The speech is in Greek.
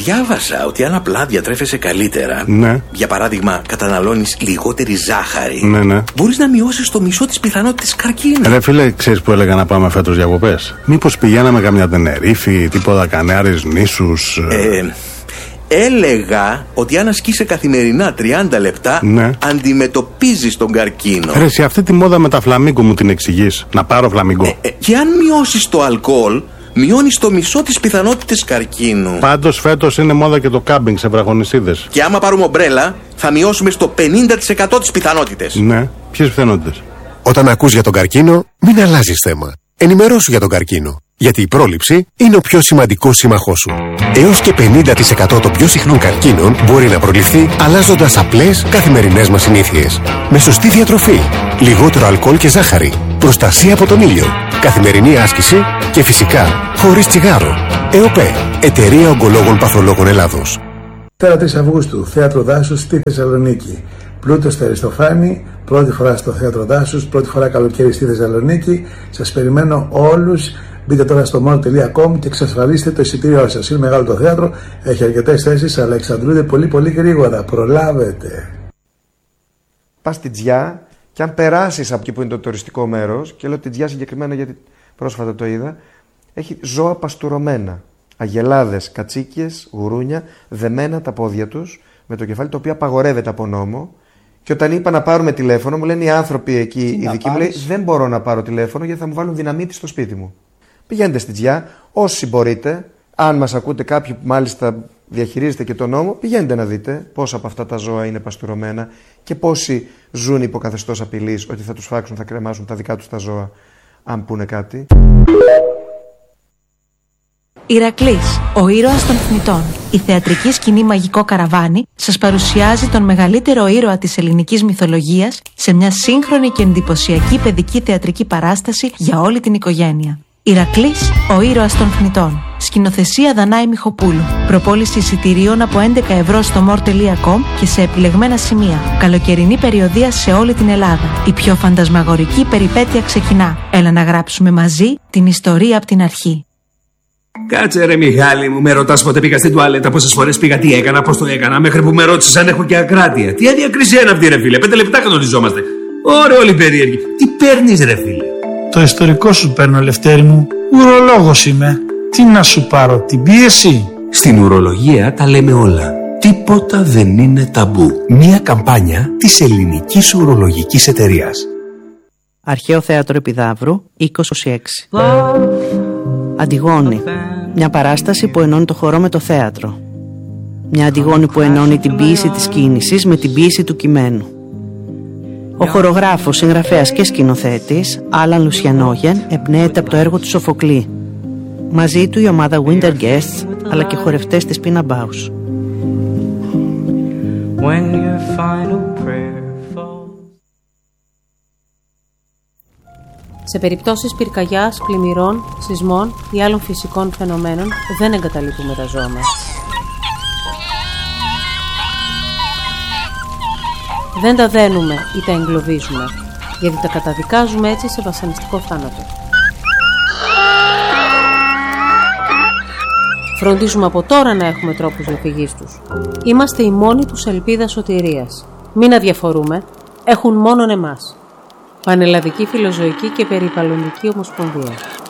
Διάβασα ότι αν απλά διατρέφεσαι καλύτερα, ναι, για παράδειγμα καταναλώνεις λιγότερη ζάχαρη, ναι, μπορείς να μειώσεις το μισό της πιθανότητας καρκίνου. Ρε φίλε, ξέρεις που έλεγα να πάμε φέτος διακοπές? Μήπως πηγαίναμε καμιά Τενερίφη, τίποτα Κανάρες νήσους? Έλεγα ότι αν ασκείσαι καθημερινά 30 λεπτά, ναι, αντιμετωπίζεις τον καρκίνο. Ρε, σε αυτή τη μόδα με τα φλαμίγκο μου την εξηγείς? Να πάρω φλαμίγκο? Και αν μειώσεις το αλκοόλ, μειώνεις το μισό της πιθανότητας καρκίνου. Πάντως φέτος είναι μόδα και το κάμπινγκ σε βραχονισίδες. Και άμα πάρουμε ομπρέλα, θα μειώσουμε στο 50% τις πιθανότητες. Ναι, ποιες πιθανότητες? Όταν ακούς για τον καρκίνο, μην αλλάζεις θέμα. Ενημερώσου για τον καρκίνο. Γιατί η πρόληψη είναι ο πιο σημαντικός σύμμαχός σου. Έως και 50% των πιο συχνών καρκίνων μπορεί να προληφθεί αλλάζοντας απλές καθημερινές μας συνήθειες. Με σωστή διατροφή, λιγότερο αλκοόλ και ζάχαρη, προστασία από τον ήλιο, καθημερινή άσκηση και φυσικά χωρίς τσιγάρο. ΕΟΠΕ, Εταιρεία Ογκολόγων Παθολόγων Ελλάδος. Τώρα 3 Αυγούστου, Θέατρο Δάσους στη Θεσσαλονίκη. Πλούτο στο Αριστοφάνη, πρώτη φορά στο Θέατρο Δάσους, πρώτη φορά καλοκαίρι στη Θεσσαλονίκη. Σας περιμένω όλους. Μπείτε τώρα στο mall.com και εξασφαλίστε το εισιτήριό σας. Είναι μεγάλο το θέατρο, έχει αρκετές θέσεις, αλλά εξαντλούνται πολύ γρήγορα. Προλάβετε. Πας στη Τζιά και αν περάσεις από εκεί που είναι το τουριστικό μέρος, και λέω τη Τζιά συγκεκριμένα γιατί πρόσφατα το είδα, έχει ζώα παστουρωμένα. Αγελάδες, κατσίκιες, γουρούνια, δεμένα τα πόδια τους με το κεφάλι, το οποίο απαγορεύεται από νόμο. Και όταν είπα να πάρουμε τηλέφωνο, μου λένε οι άνθρωποι εκεί, οι δικοί μου, λέει, δεν μπορώ να πάρω τηλέφωνο γιατί θα μου βάλουν δυναμίτη στο σπίτι μου. Πηγαίνετε στη Τζιά, όσοι μπορείτε. Αν μας ακούτε κάποιοι που μάλιστα διαχειρίζετε και τον νόμο, πηγαίνετε να δείτε πόσα από αυτά τα ζώα είναι παστουρωμένα και πόσοι ζουν υπό καθεστώς απειλής ότι θα τους φάξουν, θα κρεμάσουν τα δικά τους τα ζώα, αν πούνε κάτι. Ηρακλής, ο ήρωας των θνητών. Η θεατρική σκηνή Μαγικό Καραβάνι σας παρουσιάζει τον μεγαλύτερο ήρωα της ελληνικής μυθολογίας σε μια σύγχρονη και εντυπωσιακή παιδική θεατρική παράσταση για όλη την οικογένεια. Ηρακλής, ο ήρωας των θνητών. Σκηνοθεσία Δανάη Μιχοπούλου. Προπόληση εισιτηρίων από 11 ευρώ στο more.com και σε επιλεγμένα σημεία. Καλοκαιρινή περιοδεία σε όλη την Ελλάδα. Η πιο φαντασμαγορική περιπέτεια ξεκινά. Έλα να γράψουμε μαζί την ιστορία από την αρχή. Κάτσε ρε Μιχάλη μου, με ρωτάς πότε πήγα στην τουαλέτα, πόσες φορές πήγα, τι έκανα, πώς το έκανα, μέχρι που με ρώτησες αν έχω και ακράτεια. Τι αδιακρισία είναι αυτή ρε φίλε, 5 λεπτά κανονιζόμαστε. Ωραία όλοι περίεργοι. Τι παίρνεις ρε φίλε? Το ιστορικό σου παίρνω, Λευτέρη μου. Ουρολόγος είμαι. Τι να σου πάρω, την πίεση? Στην ουρολογία τα λέμε όλα. Τίποτα δεν είναι ταμπού. Μια καμπάνια της Ελληνικής Ουρολογικής Εταιρείας. Αρχαίο Θέατρο Επιδαύρου, 2026. Αντιγόνη. Μια παράσταση που ενώνει το χορό με το θέατρο. Μια Αντιγόνη που ενώνει την ποίηση της κίνησης με την ποίηση του κειμένου. Ο χορογράφος, συγγραφέας και σκηνοθέτης Άλαν Λουσιανόγεν εμπνέεται από το έργο του Σοφοκλή. Μαζί του η ομάδα Winter Guests αλλά και χορευτές της Πίνα Μπάους. Σε περιπτώσεις πυρκαγιάς, πλημμυρών, σεισμών ή άλλων φυσικών φαινομένων δεν εγκαταλείπουμε τα ζώα μας. Δεν τα δένουμε ή τα εγκλωβίζουμε, γιατί τα καταδικάζουμε έτσι σε βασανιστικό θάνατο. Φροντίζουμε από τώρα να έχουμε τρόπους διαφυγής τους. Είμαστε η μόνη τους ελπίδα σωτηρίας. Μην αδιαφορούμε, έχουν μόνον εμάς. Πανελλαδική Φιλοζωική και Περιβαλλοντική Ομοσπονδία.